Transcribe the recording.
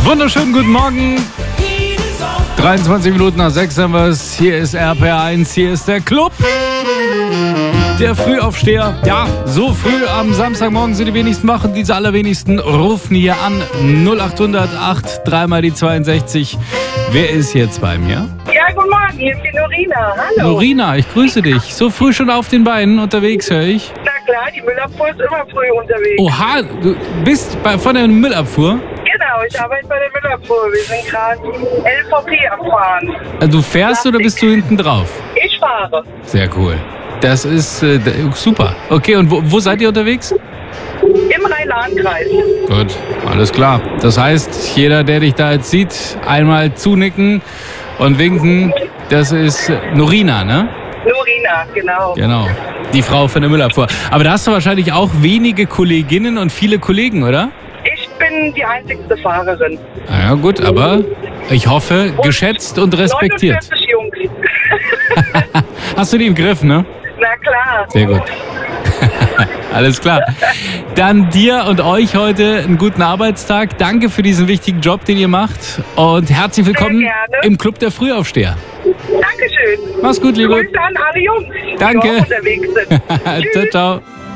Wunderschönen guten Morgen. 23 Minuten nach 6 haben wir es. Hier ist RPR1, hier ist der Club. Der Frühaufsteher. Ja, so früh am Samstagmorgen sind die wenigsten wach. Diese allerwenigsten rufen hier an. 0800 8 3 mal die 62. Wer ist jetzt bei mir? Ja, guten Morgen, hier ist die Norina. Hallo. Norina, ich grüße dich. So früh schon auf den Beinen unterwegs, höre ich. Na klar, die Müllabfuhr ist immer früh unterwegs. Oha, du bist von der Müllabfuhr? Genau, ich arbeite bei der Müllabfuhr. Wir sind gerade LVP am Fahren. Du fährst oder bist du hinten drauf? Ich fahre. Sehr cool. Das ist super. Okay, und wo seid ihr unterwegs? Im Rhein-Lahn-Kreis. Gut, alles klar. Das heißt, jeder, der dich da jetzt sieht, einmal zunicken und winken. Das ist Norina, ne? Norina, genau. Genau, die Frau von der Müllabfuhr. Aber da hast du wahrscheinlich auch wenige Kolleginnen und viele Kollegen, oder? Ich bin die einzigste Fahrerin. Ja gut, aber ich hoffe, geschätzt und respektiert. 49 Jungs. Hast du die im Griff, ne? Na klar. Sehr gut. Alles klar. Dann dir und euch heute einen guten Arbeitstag. Danke für diesen wichtigen Job, den ihr macht. Und herzlich willkommen im Club der Frühaufsteher. Dankeschön. Mach's gut, Liebe. Grüße an alle Jungs, Danke. die auch unterwegs sind. Ciao, ciao.